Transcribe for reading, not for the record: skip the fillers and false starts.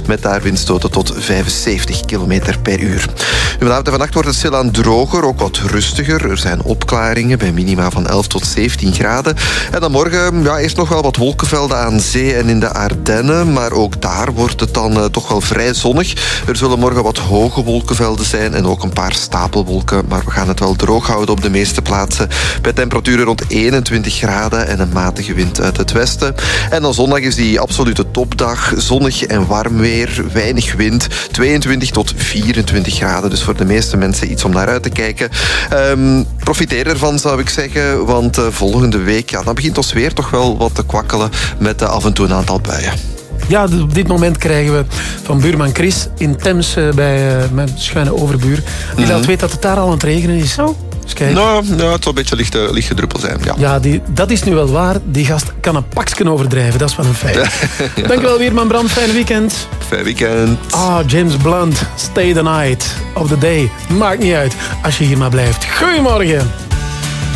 met daar windstoten tot 75 km per uur. Vanavond en vannacht wordt het stilaan droger, ook wat rustiger. Er zijn opklaringen bij minima van 11 tot 17 graden. En dan morgen eerst nog wel wat wolkenvelden aan zee en in de Ardennen. Maar ook daar wordt het dan toch wel vrij zonnig. Er zullen morgen wat hoge wolkenvelden zijn en ook een paar stapelwolken. Maar we gaan het wel droog houden op de meeste plaatsen. Bij temperaturen rond 21 graden en een matige wind uit het westen. En dan zondag is die absolute topdag. Zonnig en warm weer, weinig wind. 22 tot 24 graden. Dus voor de meeste mensen iets om naar uit te kijken. Profiteer ervan, zou ik zeggen. Want volgende week dan begint ons weer toch wel wat te kwakkelen met af en toe een aantal buien. Ja, op dit moment krijgen we van buurman Chris in Temse bij mijn schuine overbuur. Die laat weten dat het daar al aan het regenen is. Oh. Nou, het zal een beetje lichte druppel zijn. Ja, dat is nu wel waar. Die gast kan een pakje overdrijven. Dat is wel een feit. Ja. Dankjewel, Weerman Brand. Fijne weekend. Fijn weekend. James Blunt. Stay the night of the day. Maakt niet uit als je hier maar blijft. Goedemorgen.